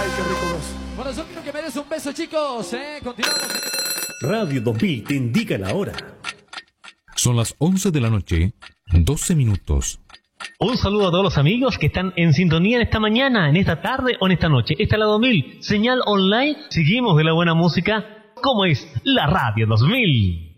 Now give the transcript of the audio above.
Ay, qué rico beso. Bueno, yo quiero que me des un beso, chicos. Continuamos. Radio 2000 te indica la hora. Son las 11 de la noche, 12 minutos. Un saludo a todos los amigos que están en sintonía en esta mañana, en esta tarde o en esta noche. Esta es la 2000, señal online. Seguimos de la buena música, como es la Radio 2000.